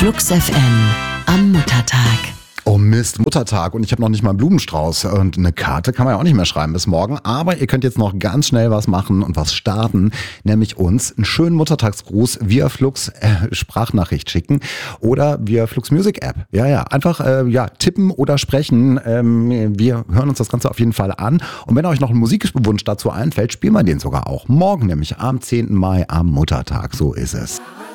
Flux FM am Muttertag. Oh Mist, Muttertag und ich habe noch nicht mal einen Blumenstrauß und eine Karte kann man ja auch nicht mehr schreiben bis morgen, aber ihr könnt jetzt noch ganz schnell was machen und was starten, nämlich uns einen schönen Muttertagsgruß via Flux Sprachnachricht schicken oder via Flux Music App. Ja, einfach tippen oder sprechen. Wir hören uns das Ganze auf jeden Fall an und wenn euch noch ein Musikwunsch dazu einfällt, spielen wir den sogar auch morgen, nämlich am 10. Mai am Muttertag. So ist es.